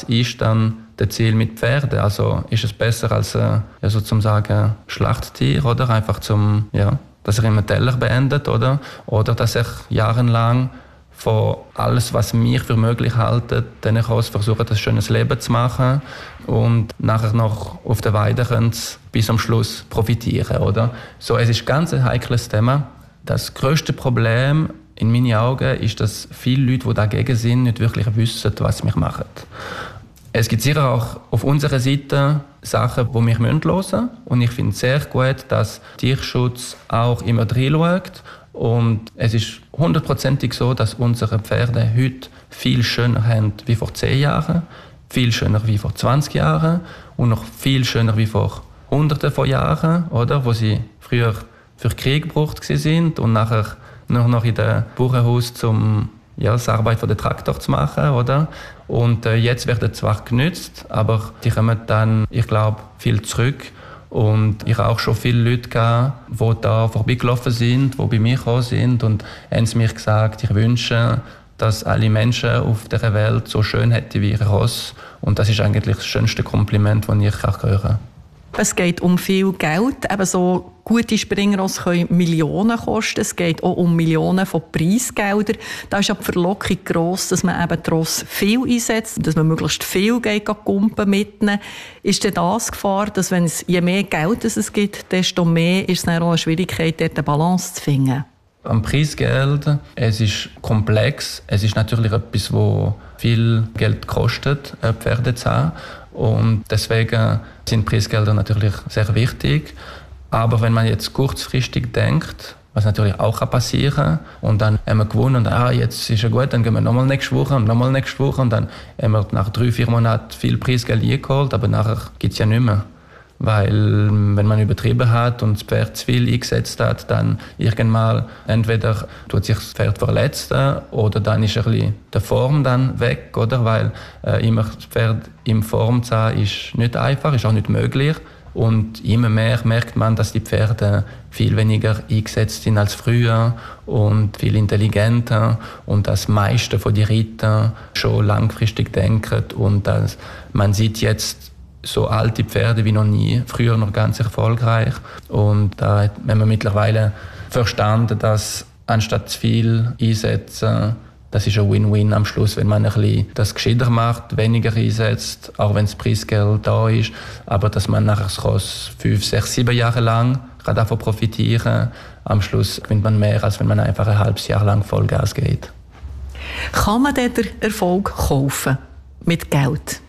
ist dann das Ziel mit Pferden? Also ist es besser als sozusagen Schlachttier, oder? Einfach dass er immer Teller beendet, oder? Oder dass er jahrelang von alles, was wir für möglich halten, dann versuchen, ein schönes Leben zu machen und nachher noch auf der Weide können sie bis am Schluss profitieren, oder? So, es ist ganz ein heikles Thema. Das grösste Problem in meinen Augen ist, dass viele Leute, die dagegen sind, nicht wirklich wissen, was wir machen. Es gibt sicher auch auf unserer Seite Sachen, die wir hören müssen. Und ich finde es sehr gut, dass Tierschutz auch immer reinschaut. Und es ist 100%ig so, dass unsere Pferde heute viel schöner haben wie vor 10 Jahren, viel schöner wie vor 20 Jahren und noch viel schöner wie vor Hunderten von Jahren, oder? Wo sie früher für Krieg gebraucht sind und nachher nur noch in den Bauernhaus die Arbeit von den Traktor zu machen, oder? Und jetzt werden zwar genützt, aber die kommen dann, ich glaube, viel zurück. Und ich habe auch schon viele Leute gehabt, die da vorbeigelaufen sind, die bei mir gekommen sind und haben mir gesagt, ich wünsche, dass alle Menschen auf dieser Welt so schön hätten wie ihr Ross. Und das ist eigentlich das schönste Kompliment, das ich hören kann. Es geht um viel Geld. Eben so gute Springrosse können Millionen kosten. Es geht auch um Millionen von Preisgeldern. Da ist die Verlockung gross, dass man eben die Rosse viel einsetzt, dass man möglichst viel Kumpen mitnehmen. Ist denn das Gefahr, dass wenn es je mehr Geld es gibt, desto mehr ist es dann auch eine Schwierigkeit, dort eine Balance zu finden? Am Preisgeld, es ist komplex. Es ist natürlich etwas, das viel Geld kostet, Pferde zu haben. Und deswegen sind Preisgelder natürlich sehr wichtig. Aber wenn man jetzt kurzfristig denkt, was natürlich auch passieren kann, und dann haben wir gewonnen und jetzt ist ja gut, dann gehen wir nochmal nächste Woche und nochmal nächste Woche und dann haben wir nach 3-4 Monaten viel Preisgeld eingeholt, aber nachher gibt es ja nicht mehr. Weil wenn man übertrieben hat und das Pferd zu viel eingesetzt hat, dann irgendwann entweder tut sich das Pferd verletzen oder dann ist ein bisschen die Form dann weg, oder? Weil immer das Pferd in Form zu haben, ist nicht einfach, ist auch nicht möglich. Und immer mehr merkt man, dass die Pferde viel weniger eingesetzt sind als früher und viel intelligenter und das meiste von den Rittern schon langfristig denken und dass man sieht jetzt so alte Pferde wie noch nie, früher noch ganz erfolgreich. Und da haben wir mittlerweile verstanden, dass anstatt zu viel einsetzen, das ist ein Win-Win am Schluss, wenn man ein bisschen das gescheiter macht, weniger einsetzt, auch wenn das Preisgeld da ist, aber dass man nachher das Ross 5, 6, 7 Jahre lang kann davon profitieren. Am Schluss gewinnt man mehr, als wenn man einfach ein halbes Jahr lang Vollgas geht. Kann man den Erfolg kaufen mit Geld?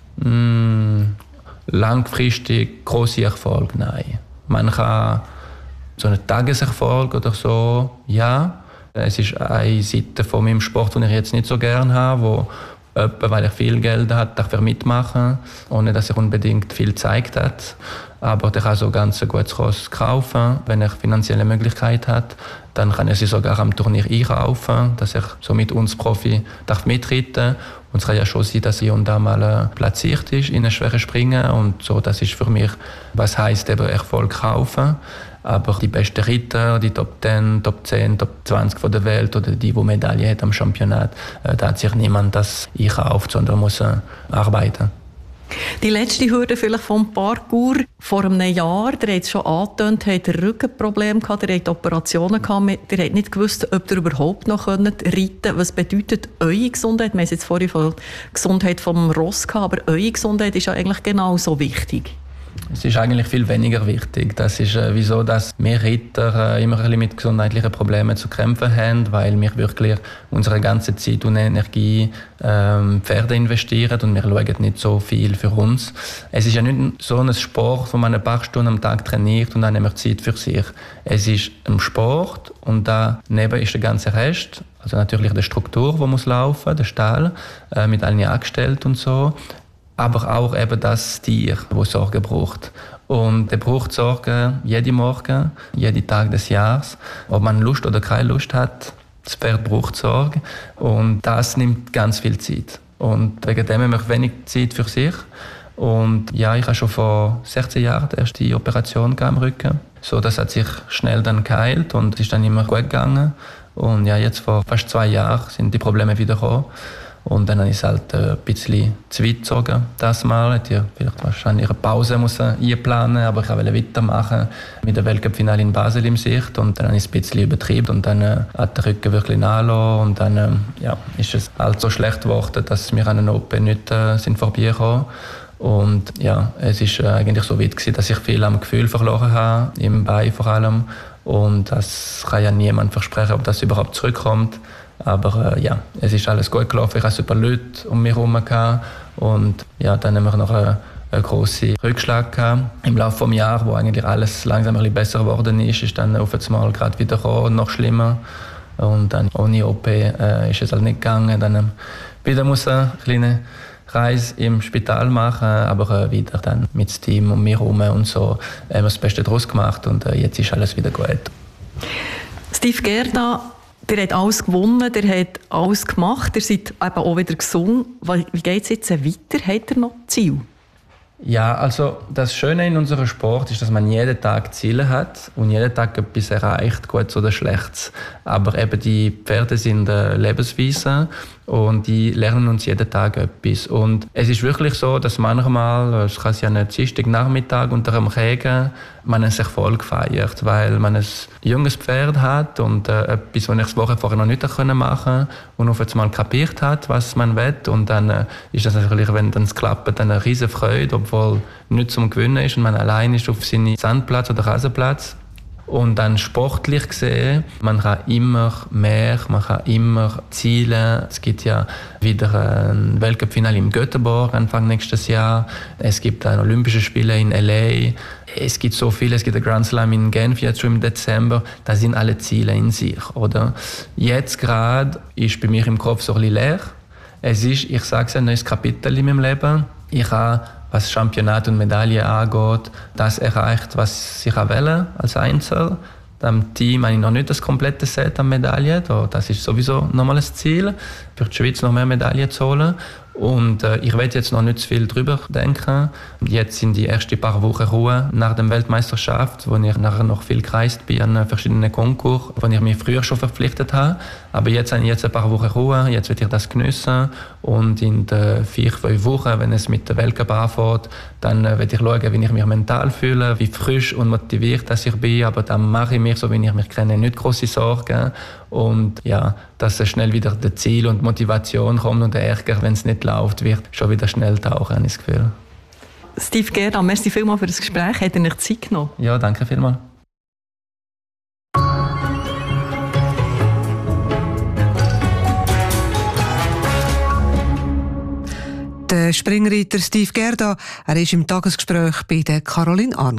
Langfristig grosse Erfolg, nein. Man kann so einen Tageserfolg oder so, ja. Es ist eine Seite von meinem Sport, die ich jetzt nicht so gerne habe, wo jemand, weil er viel Geld hat, dafür mitmachen, ohne dass er unbedingt viel gezeigt hat. Aber der kann so ganz ein gutes Ross kaufen, wenn er finanzielle Möglichkeit hat. Dann kann er sie sogar am Turnier einkaufen, dass er so mit uns Profi mitritten darf. Und es kann ja schon sein, dass sie und da mal platziert ist in einem schweren Springen. Und so, das ist für mich, was heisst eben Erfolg kaufen. Aber die besten Ritter, die Top 10, Top 10, Top 20 von der Welt oder die Medaille hat am Championat, da hat sich niemand das einkauft, sondern muss arbeiten. Die letzte Hürde vielleicht vom Parcours. Vor einem Jahr, ihr habt es schon angetönt, habt ihr Rückenprobleme gehabt, ihr habt Operationen gehabt, ihr habt nicht gewusst, ob ihr überhaupt noch reiten könnt. Was bedeutet eure Gesundheit? Wir haben jetzt vorhin von der Gesundheit vom Ross gehabt, aber eure Gesundheit ist ja eigentlich genauso wichtig. Es ist eigentlich viel weniger wichtig. Das ist wieso, dass wir Ritter immer ein bisschen mit gesundheitlichen Problemen zu kämpfen haben, weil wir wirklich unsere ganze Zeit und Energie Pferde investieren und wir schauen nicht so viel für uns. Es ist ja nicht so ein Sport, wo man ein paar Stunden am Tag trainiert und dann haben wir Zeit für sich. Es ist ein Sport und daneben ist der ganze Rest, also natürlich die Struktur, die muss laufen, der Stall mit allen Angestellten und so. Aber auch eben das Tier, das Sorge braucht. Und er braucht Sorge jeden Morgen, jeden Tag des Jahres. Ob man Lust oder keine Lust hat, das Pferd braucht Sorge. Und das nimmt ganz viel Zeit. Und wegen dem haben wir wenig Zeit für sich. Und ja, ich habe schon vor 16 Jahren die erste Operation am Rücken. So, das hat sich schnell dann geheilt und ist dann immer gut gegangen. Und ja, jetzt vor fast 2 Jahren sind die Probleme wieder gekommen. Und dann habe ich es halt ein bisschen zu weit gezogen, das Mal. Hätte ich vielleicht wahrscheinlich eine Pause einplanen, aber ich wollte weitermachen mit dem Weltcup-Finale in Basel in Sicht. Und dann habe ich es ein bisschen übertrieben und dann hat der Rücken wirklich nachgelassen. Und dann ist es halt so schlecht geworden, dass wir an den Open nicht sind vorbeigekommen. Und ja, es ist eigentlich so weit gewesen, dass ich viel am Gefühl verloren habe, im Bein vor allem. Und das kann ja niemand versprechen, ob das überhaupt zurückkommt. Aber es ist alles gut gelaufen. Ich hatte super Leute um mich herum. Und ja, dann haben wir noch einen grossen Rückschlag gehabt. Im Laufe des Jahres, wo eigentlich alles langsam ein bisschen besser geworden ist dann auf einmal gerade wieder gekommen und noch schlimmer. Und dann ohne OP ist es halt nicht gegangen. Dann wieder muss eine kleine Reise im Spital machen, aber wieder dann mit dem Team um mich herum und so haben wir das Beste daraus gemacht und jetzt ist alles wieder gut. Steve Gerda, der hat alles gewonnen, der hat alles gemacht, ihr seid eben auch wieder gesund. Wie geht es jetzt weiter? Habt ihr noch Ziel? Ja, also das Schöne in unserem Sport ist, dass man jeden Tag Ziele hat und jeden Tag etwas erreicht, Gutes oder Schlechtes. Aber eben die Pferde sind Lebensweise und die lernen uns jeden Tag etwas. Und es ist wirklich so, dass manchmal, es kann ja einen Dienstagnachmittag unter einem Regen, man einen Erfolg feiert, weil man ein junges Pferd hat und etwas, was ich die Woche vorher noch nicht machen konnte und auf einmal kapiert hat, was man will. Und dann ist das natürlich, wenn es klappt, eine riesige Freude, obwohl nicht zum Gewinnen ist und man allein ist auf seinem Sandplatz oder Rasenplatz. Und dann sportlich gesehen, man kann immer mehr, man kann immer zielen. Es gibt ja wieder ein Weltcup-Finale in Göteborg Anfang nächstes Jahr. Es gibt ein Olympische Spiele in L.A. Es gibt so viele, es gibt einen Grand Slam in Genf jetzt schon im Dezember. Das sind alle Ziele in sich, oder? Jetzt gerade ist bei mir im Kopf so ein bisschen leer. Es ist, ich sage es, ein neues Kapitel in meinem Leben. Ich habe, was Championat und Medaille angeht, das erreicht, was ich wähle als Einzel. Am Team habe ich noch nicht das komplette Set an Medaillen. Das ist sowieso nochmal ein Ziel, für die Schweiz noch mehr Medaillen zu holen. Und ich will jetzt noch nicht zu viel drüber denken. Jetzt sind die ersten paar Wochen Ruhe nach der Weltmeisterschaft, wo ich nachher noch viel gereist bin an verschiedenen Konkurs, wo ich mich früher schon verpflichtet habe. Aber jetzt habe ich ein paar Wochen Ruhe, jetzt will ich das geniessen. Und in den 4-5 Wochen, wenn es mit der Weltcup anfängt, dann will ich schauen, wie ich mich mental fühle, wie frisch und motiviert dass ich bin. Aber dann mache ich mir, so wie ich mich kenne, nicht große Sorgen. Und ja, dass schnell wieder das Ziel und Motivation kommt und der Ärger, wenn es nicht läuft, wird schon wieder schnell tauchen, habe ich das Gefühl. Steve Gerda, merci vielmals für das Gespräch. Hat er nicht Zeit genommen? Ja, danke vielmals. Der Springreiter Steve Gerda, er war im Tagesgespräch bei der Caroline Arn.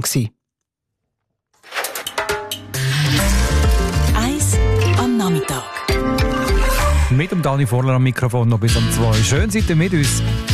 Mit dem Dani Vorler am Mikrofon noch bis um 2. Schön seid ihr mit uns.